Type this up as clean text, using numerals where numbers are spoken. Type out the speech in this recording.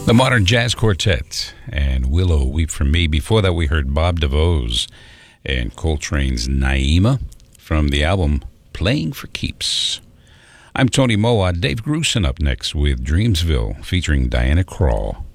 The Modern Jazz Quartet and Willow Weep for Me. Before that, we heard Bob DeVos and Coltrane's Naima from the album Playing for Keeps. I'm Tony Moa. Dave Grusin up next with Dreamsville featuring Diana Krall.